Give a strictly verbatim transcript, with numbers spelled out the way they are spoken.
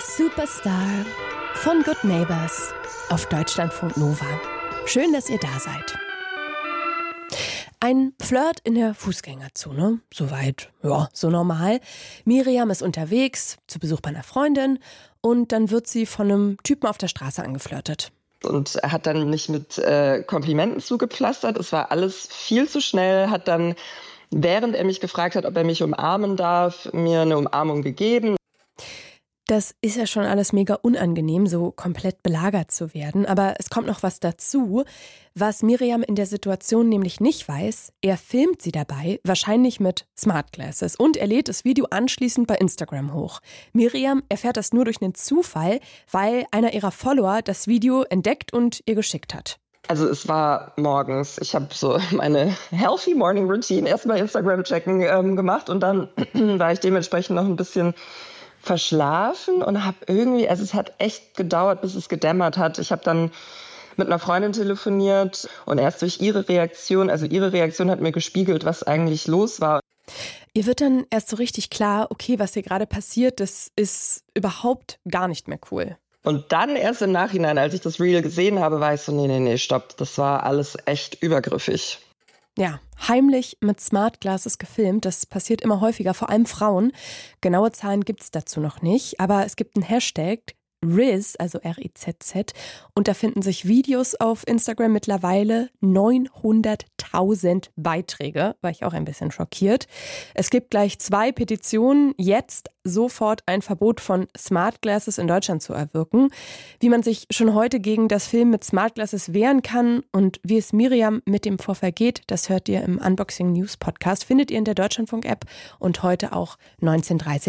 Superstar von Good Neighbors auf Deutschlandfunk Nova. Schön, dass ihr da seid. Ein Flirt in der Fußgängerzone. Soweit, ja, so normal. Miriam ist unterwegs, zu Besuch bei einer Freundin und dann wird sie von einem Typen auf der Straße angeflirtet. Und er hat dann nicht mit äh, Komplimenten zugepflastert. Es war alles viel zu schnell, hat dann, während er mich gefragt hat, ob er mich umarmen darf, mir eine Umarmung gegeben. Das ist ja schon alles mega unangenehm, so komplett belagert zu werden. Aber es kommt noch was dazu, was Miriam in der Situation nämlich nicht weiß. Er filmt sie dabei, wahrscheinlich mit Smart Glasses. Und er lädt das Video anschließend bei Instagram hoch. Miriam erfährt das nur durch einen Zufall, weil einer ihrer Follower das Video entdeckt und ihr geschickt hat. Also es war morgens. Ich habe so meine Healthy Morning Routine erstmal Instagram checken ähm, gemacht und dann war ich dementsprechend noch ein bisschen verschlafen und habe irgendwie, also es hat echt gedauert, bis es gedämmert hat. Ich habe dann mit einer Freundin telefoniert und erst durch ihre Reaktion, also ihre Reaktion hat mir gespiegelt, was eigentlich los war. Ihr wird dann erst so richtig klar, okay, was hier gerade passiert, das ist überhaupt gar nicht mehr cool. Und dann erst im Nachhinein, als ich das Reel gesehen habe, war ich so, nee, nee, nee, stopp, das war alles echt übergriffig. Ja, heimlich mit Smart Glasses gefilmt, das passiert immer häufiger, vor allem Frauen. Genaue Zahlen gibt es dazu noch nicht, aber es gibt einen Hashtag, Riz, also R I Z Z, und da finden sich Videos auf Instagram mittlerweile neunhunderttausend Beiträge, war ich auch ein bisschen schockiert. Es gibt gleich zwei Petitionen, jetzt sofort ein Verbot von Smart Glasses in Deutschland zu erwirken. Wie man sich schon heute gegen das Filmen mit Smart Glasses wehren kann und wie es Miriam mit dem Vorfall geht, das hört ihr im Unboxing News Podcast, findet ihr in der Deutschlandfunk App und heute auch neunzehn Uhr dreißig